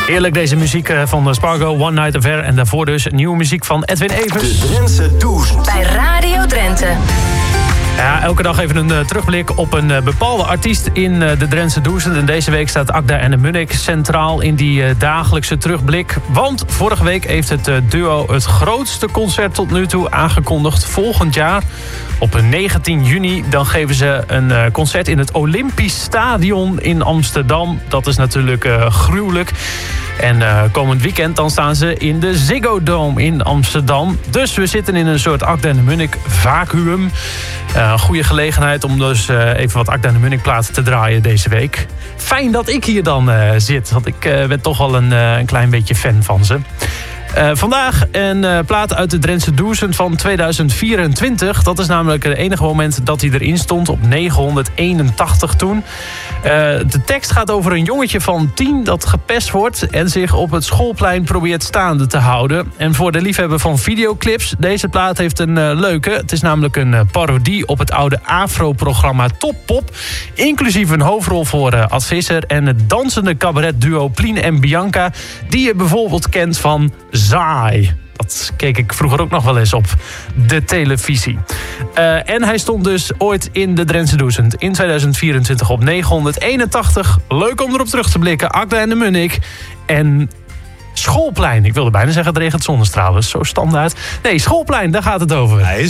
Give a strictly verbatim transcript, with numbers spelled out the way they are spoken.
Heerlijk deze muziek van Spargo, One Night Affair. En daarvoor dus nieuwe muziek van Edwin Evers. De Drentse Duizend. Bij Radio Drenthe. Ja, elke dag even een uh, terugblik op een uh, bepaalde artiest in uh, de Drentse Duizend. En deze week staat Agda en de Munnik centraal in die uh, dagelijkse terugblik. Want vorige week heeft het uh, duo het grootste concert tot nu toe aangekondigd. Volgend jaar, op negentien juni, dan geven ze een uh, concert in het Olympisch Stadion in Amsterdam. Dat is natuurlijk uh, gruwelijk. En uh, komend weekend dan staan ze in de Ziggo Dome in Amsterdam. Dus we zitten in een soort Agda en de Munnik vacuüm. Een uh, goede gelegenheid om dus uh, even wat Agda en de Munnik platen te draaien deze week. Fijn dat ik hier dan uh, zit, want ik uh, ben toch wel een, uh, een klein beetje fan van ze. Uh, vandaag een uh, plaat uit de Drentse Duizend van tweeduizend vierentwintig. Dat is namelijk het enige moment dat hij erin stond, op negenhonderdeenentachtig toen. Uh, de tekst gaat over een jongetje van tien dat gepest wordt en zich op het schoolplein probeert staande te houden. En voor de liefhebber van videoclips, deze plaat heeft een uh, leuke. Het is namelijk een uh, parodie op het oude Afro-programma Top Pop. Inclusief een hoofdrol voor uh, Ad Visser en het dansende cabaretduo Plien en Bianca, die je bijvoorbeeld kent van Zaai. Dat keek ik vroeger ook nog wel eens op de televisie. Uh, en hij stond dus ooit in de Drentse Duizend in tweeduizend vierentwintig op negenhonderdeenentachtig. Leuk om erop terug te blikken. Agda en de Munnik. En Schoolplein. Ik wilde bijna zeggen het regent zonnestralen. Zo standaard. Nee, Schoolplein, daar gaat het over. Hij is